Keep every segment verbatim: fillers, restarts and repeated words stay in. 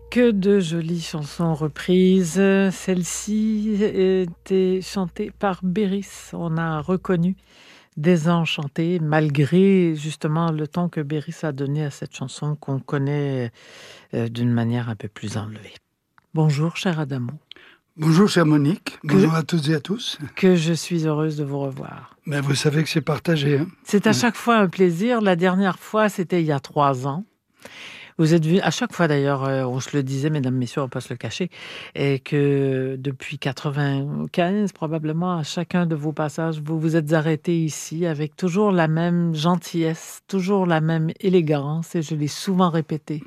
Que de jolies chansons reprises. Celle-ci était chantée par Béris. On a reconnu Désenchanté, malgré justement le ton que Béris a donné à cette chanson qu'on connaît euh, d'une manière un peu plus enlevée. Bonjour, cher Adamo. Bonjour, chère Monique. Que, Bonjour à toutes et à tous. Que je suis heureuse de vous revoir. Mais vous savez que c'est partagé. Hein. C'est à chaque fois un plaisir. La dernière fois, c'était il y a trois ans. Vous êtes venus, à chaque fois d'ailleurs, euh, on se le disait, mesdames, messieurs, on ne peut pas se le cacher, et que depuis quatre-vingt-quinze, probablement, à chacun de vos passages, vous vous êtes arrêtés ici avec toujours la même gentillesse, toujours la même élégance, et je l'ai souvent répété.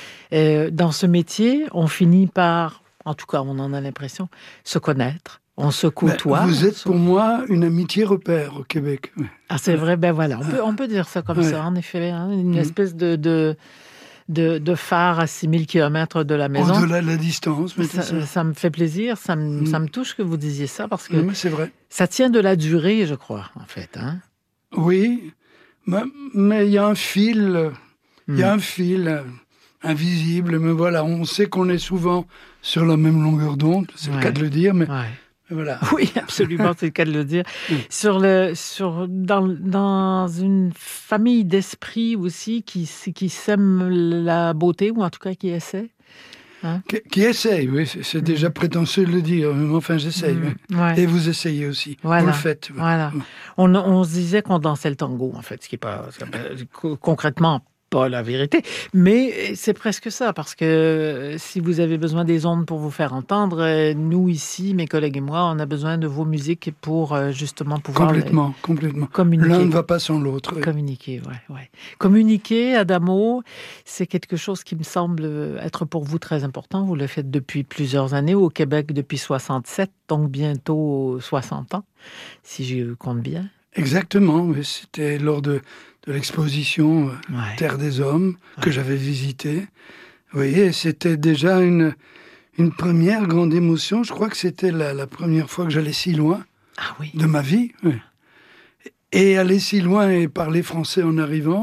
Et dans ce métier, on finit par, en tout cas, on en a l'impression, se connaître. On se côtoie. Ben, vous êtes pour moi une amitié repère au Québec. Ah, c'est vrai, ben voilà, on peut, on peut dire ça comme ouais. ça, en effet, hein, une mmh. espèce de... de De, de phare à six mille kilomètres de la maison. Au-delà de la distance. Mais ça, ça. ça me fait plaisir, ça me, mmh. ça me touche que vous disiez ça, parce que mmh, c'est vrai. Ça tient de la durée, je crois, en fait. Hein? Oui, mais il y a un fil, il mmh. y a un fil invisible, mais voilà, on sait qu'on est souvent sur la même longueur d'onde, c'est ouais. le cas de le dire, mais... Ouais. Voilà. Oui, absolument, c'est le cas de le dire. Mm. Sur le, sur, dans, dans une famille d'esprit aussi qui, qui sème la beauté, ou en tout cas qui essaie. Hein? Qui, qui essaye, oui, c'est, c'est mm. déjà prétentieux de le dire, mais enfin j'essaye. Mm. Oui. Ouais. Et vous essayez aussi, voilà. vous le faites. Voilà. Mm. On, on se disait qu'on dansait le tango, en fait, ce qui n'est pas, concrètement pas la vérité, mais c'est presque ça, parce que si vous avez besoin des ondes pour vous faire entendre, nous ici, mes collègues et moi, on a besoin de vos musiques pour justement pouvoir complètement, complètement. communiquer. L'un ne va pas sans l'autre. Oui. Communiquer, ouais, ouais. Communiquer, Adamo, c'est quelque chose qui me semble être pour vous très important. Vous le faites depuis plusieurs années, au Québec depuis soixante-sept, donc bientôt soixante ans, si je compte bien. Exactement, mais c'était lors de de l'exposition ouais. Terre des Hommes, ouais. que j'avais visitée. Vous voyez, c'était déjà une, une première grande émotion. Je crois que c'était la, la première fois que j'allais si loin ah, oui. de ma vie. Oui. Et aller si loin et parler français en arrivant,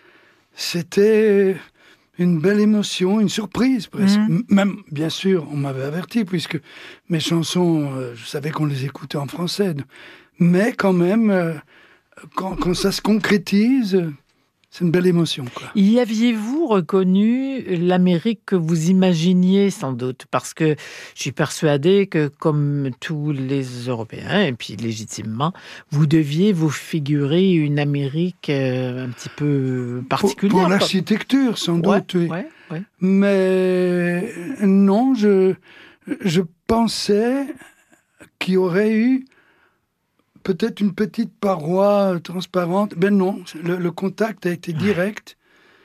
c'était une belle émotion, une surprise presque. Mmh. Même, bien sûr, on m'avait averti, puisque mes chansons, euh, je savais qu'on les écoutait en français. Mais quand même... Euh, Quand, quand ça se concrétise, c'est une belle émotion, quoi. Y aviez-vous reconnu l'Amérique que vous imaginiez, sans doute? Parce que je suis persuadée que, comme tous les Européens, et puis légitimement, vous deviez vous figurer une Amérique euh, un petit peu particulière. Pour, pour l'architecture, sans ouais, doute, oui. Ouais, ouais. Mais non, je, je pensais qu'il y aurait eu peut-être une petite paroi transparente. Ben non, le, le contact a été direct.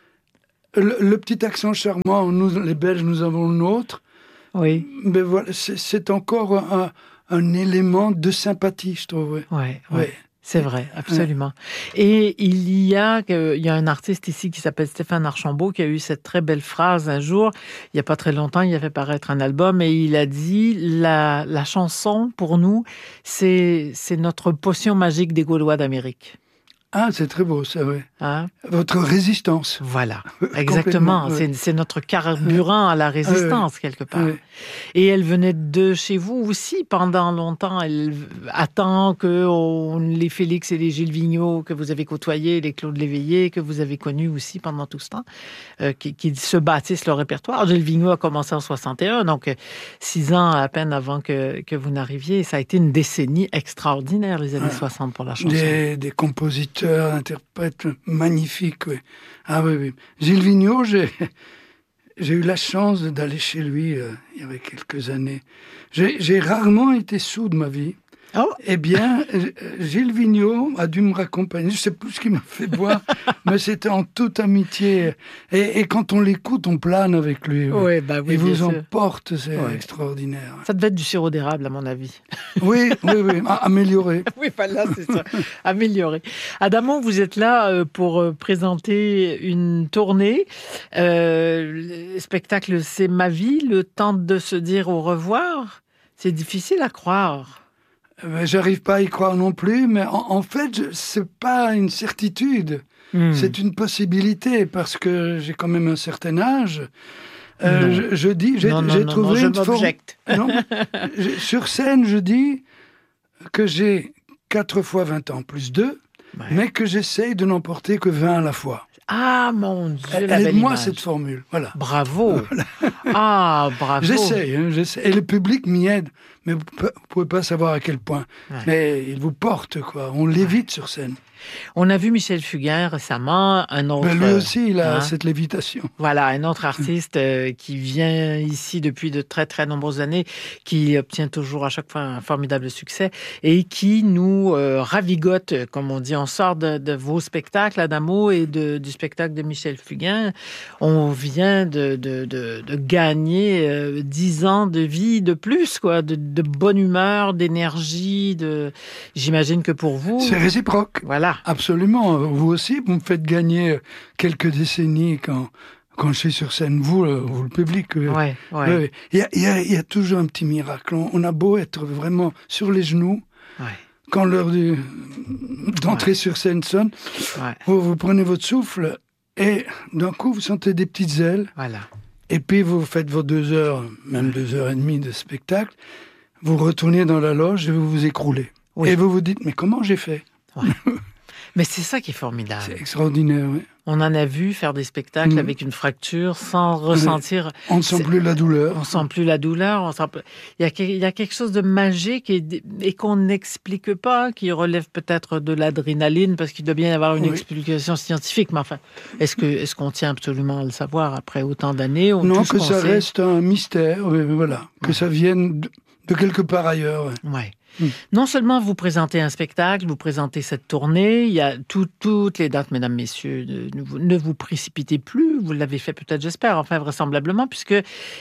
Le, le petit accent charmant, nous, les Belges, nous avons le nôtre. Oui. Mais voilà, c'est, c'est encore un, un élément de sympathie, je trouve. Oui, ouais, ouais. ouais. C'est vrai, absolument. Ouais. Et il y a, il y a un artiste ici qui s'appelle Stéphane Archambault qui a eu cette très belle phrase un jour, il n'y a pas très longtemps, il a fait paraître un album et il a dit la, la chanson, pour nous, c'est, c'est notre potion magique des Gaulois d'Amérique. Ah, c'est très beau, ça, oui. Hein? Votre résistance. Voilà, exactement. C'est, c'est notre carburant à la résistance, oui, quelque part. Oui. Et elle venait de chez vous aussi pendant longtemps. Elle attend que on, les Félix et les Gilles Vigneault que vous avez côtoyés, les Claude Léveillé que vous avez connus aussi pendant tout ce temps, euh, qui, qui se bâtissent leur répertoire. Gilles Vigneault a commencé en soixante et un, donc euh, six ans à peine avant que, que vous n'arriviez. Ça a été une décennie extraordinaire, les années ah, soixante pour la chanson. Des, des compositeurs, interprètes magnifiques, oui. Ah oui, oui. Gilles Vigneault, j'ai, j'ai eu la chance d'aller chez lui euh, il y avait quelques années. J'ai, j'ai rarement été sourd de ma vie. Oh. Eh bien, Gilles Vigneault a dû me raccompagner. Je ne sais plus ce qu'il m'a fait boire, mais c'était en toute amitié. Et, et quand on l'écoute, on plane avec lui. Oui. Oui, bah oui, il vous sûr. emporte, c'est ouais. extraordinaire. Ça devait être du sirop d'érable, à mon avis. Oui, oui, oui. Ah, amélioré. Oui, bah là, c'est ça. Amélioré. Adamo, vous êtes là pour présenter une tournée. Euh, le spectacle, c'est ma vie, le temps de se dire au revoir. C'est difficile à croire. J'arrive pas à y croire non plus, mais en, en fait, je, c'est pas une certitude. Mmh. C'est une possibilité, parce que j'ai quand même un certain âge. Euh, je, je dis, j'ai, non, non, j'ai non, trouvé non, une je m'objecte. forme. Non, j'ai- sur scène, je dis que j'ai quatre fois vingt ans plus deux, Ouais. mais que j'essaye de n'en porter que vingt à la fois. Ah, mon Dieu, la belle Aide-moi image. cette formule, voilà. Bravo. Ah, bravo. J'essaye, hein, j'essaie. Et le public m'y aide, mais vous ne pouvez pas savoir à quel point. Ouais. Mais il vous porte, quoi. On lévite sur scène. On a vu Michel Fugain récemment, un autre... Mais lui aussi, il a hein, cette lévitation. Voilà, un autre artiste euh, qui vient ici depuis de très très nombreuses années, qui obtient toujours à chaque fois un formidable succès et qui nous euh, ravigote, comme on dit. On sort de, de vos spectacles, Adamo, et de, du spectacle de Michel Fugain. On vient de, de, de, de gagner euh, dix ans de vie de plus, quoi, de, de bonne humeur, d'énergie. De... J'imagine que pour vous... C'est réciproque. Voilà. Absolument. Vous aussi, vous me faites gagner quelques décennies quand, quand je suis sur scène. Vous, le, vous, le public. Ouais, ouais. Ouais. Il y a, il y a, il y a toujours un petit miracle. On, on a beau être vraiment sur les genoux. Ouais. Quand l'heure du, d'entrer Ouais. sur scène sonne, Ouais. vous, vous prenez votre souffle et d'un coup, vous sentez des petites ailes. Voilà. Et puis, vous faites vos deux heures, même deux heures et demie de spectacle. Vous retournez dans la loge et vous vous écroulez. Oui. Et vous vous dites, mais comment j'ai fait ? Ouais. Mais c'est ça qui est formidable. C'est extraordinaire, oui. On en a vu faire des spectacles Mmh. avec une fracture sans ressentir... On ne sent C'est- plus la douleur. On sent plus la douleur. On sent... il, y a, que- il y a quelque chose de magique et, et qu'on n'explique pas, qui relève peut-être de l'adrénaline, parce qu'il doit bien y avoir une Oui. explication scientifique. Mais enfin, est-ce que, est-ce qu'on tient absolument à le savoir après autant d'années? On- Non, tout ce que qu'on ça sait- reste un mystère, oui, voilà. Que Ouais. ça vienne de, de quelque part ailleurs. ouais. Ouais. Mm. Non seulement vous présentez un spectacle, vous présentez cette tournée, il y a tout- toutes les dates, mesdames, messieurs, ne, ne vous- ne vous précipitez plus, vous l'avez fait peut-être, j'espère, enfin vraisemblablement, puisque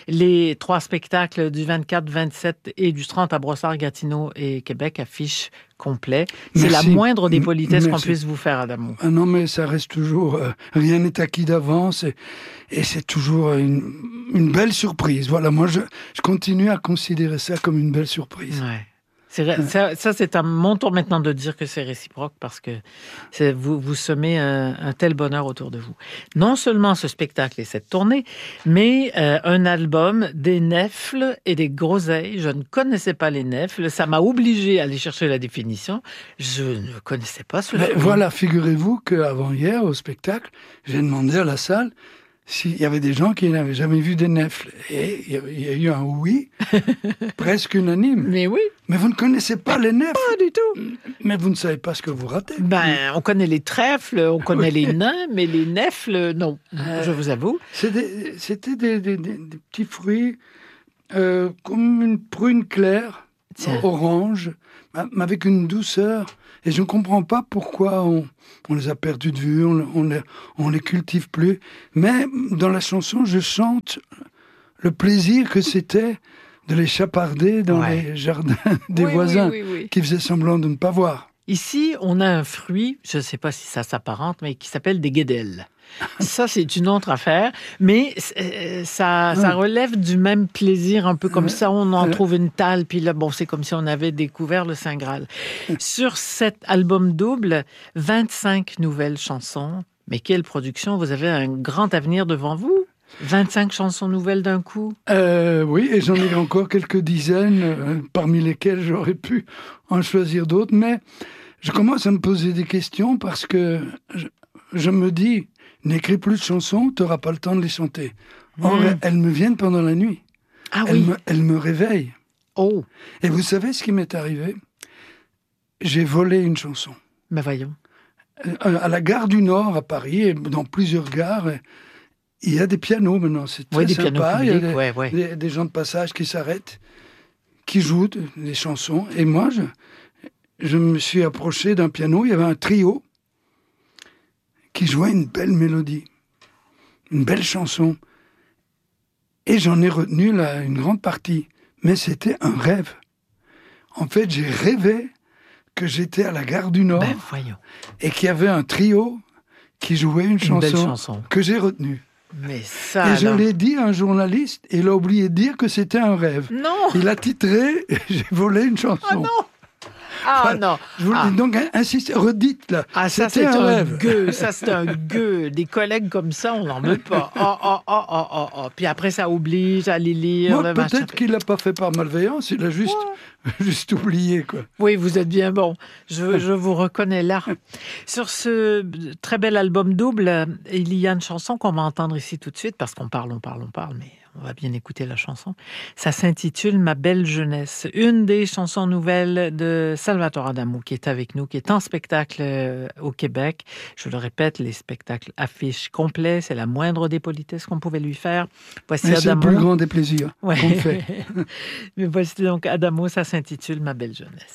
les trois spectacles du vingt-quatre, vingt-sept et du trente à Brossard, Gatineau et Québec affichent complet. C'est la Merci. moindre des M- politesses qu'on merci. puisse vous faire, Adamo. Ah non, mais ça reste toujours... euh, rien n'est acquis d'avance et, et c'est toujours une, une belle surprise. Voilà, moi, je, je continue à considérer ça comme une belle surprise. Ouais. C'est ré- ça, ça, c'est à mon tour maintenant de dire que c'est réciproque parce que c'est, vous, vous semez un, un tel bonheur autour de vous. Non seulement ce spectacle et cette tournée, mais euh, un album, des nèfles et des groseilles. Je ne connaissais pas les nèfles. Ça m'a obligé à aller chercher la définition. Je ne connaissais pas ce Mais fruit. voilà, figurez-vous qu'avant hier, au spectacle, j'ai demandé à la salle s'il y avait des gens qui n'avaient jamais vu des nèfles. Et il y a- il y a eu un oui, presque unanime. Mais oui, Mais vous ne connaissez pas les nèfles, pas du tout. mais vous ne savez pas ce que vous ratez. Ben, on connaît les trèfles, on connaît Oui. les nains, mais les nèfles, non. Je vous avoue. C'est des- C'était des, des- des- des petits fruits euh, comme une prune claire, Tiens. orange, mais avec une douceur. Et je ne comprends pas pourquoi on, on les a perdus de vue, on, on, les, on les cultive plus. Mais dans la chanson, je chante le plaisir que c'était de les chaparder dans Ouais. les jardins des Oui, voisins oui, oui, oui. qui faisaient semblant de ne pas voir. Ici, on a un fruit, je ne sais pas si ça s'apparente, mais qui s'appelle des guédelles. Ça, c'est une autre affaire, mais euh, ça, ça relève du même plaisir, un peu comme ça, on en Euh. trouve une talle, puis là, bon, c'est comme si on avait découvert le Saint Graal. Sur cet album double, vingt-cinq nouvelles chansons, mais quelle production, vous avez un grand avenir devant vous. vingt-cinq chansons nouvelles d'un coup. Euh, oui, et j'en ai encore quelques dizaines, euh, parmi lesquelles j'aurais pu en choisir d'autres, mais je commence à me poser des questions parce que je, je me dis, n'écris plus de chansons, tu n'auras pas le temps de les chanter. Or, Mm. elles me viennent pendant la nuit. Ah elles, oui. me, elles me réveillent. Oh, Et vous savez ce qui m'est arrivé? J'ai volé une chanson. ben voyons. Euh, À la gare du Nord, à Paris, et dans plusieurs gares, il y a des pianos maintenant, c'est très Oui, des sympa. pianos Il y a publics, des- ouais, ouais. des, des gens de passage qui s'arrêtent, qui jouent de- des chansons. Et moi, je, je me suis approché d'un piano. Il y avait un trio qui jouait une belle mélodie, une belle chanson. Et j'en ai retenu là, une grande partie. Mais c'était un rêve. En fait, j'ai rêvé que j'étais à la gare du Nord Ben voyons. et qu'il y avait un trio qui jouait une, Une chanson, belle chanson. que j'ai retenue. Mais ça, Et je alors. l'ai dit à un journaliste, et il a oublié de dire que c'était un rêve. Non. Il a titré « J'ai volé une chanson Ah non. Ah non. Je vous ah. le dis, donc insiste, redites là. Ah, ça, C'était c'est un un rêve. gueux. Ça, c'est un gueux. Des collègues comme ça, on n'en veut pas. Oh, oh, oh, oh, oh, oh. Puis après, ça oblige à aller lire. Moi, le machin. peut-être qu'il l'a pas fait par malveillance, il a juste, ouais. juste oublié, quoi. Oui, vous êtes bien bon. Je, je vous reconnais là. Sur ce très bel album double, il y a une chanson qu'on va entendre ici tout de suite, parce qu'on parle, on parle, on parle, mais on va bien écouter la chanson. Ça s'intitule « Ma belle jeunesse ». Une des chansons nouvelles de Salvatore Adamo, qui est avec nous, qui est en spectacle au Québec. Je le répète, les spectacles affichent complets. C'est la moindre des politesses qu'on pouvait lui faire. Voici Mais Adamo. C'est le plus grand des plaisirs Ouais. qu'on fait. Mais voici donc Adamo, ça s'intitule « Ma belle jeunesse ».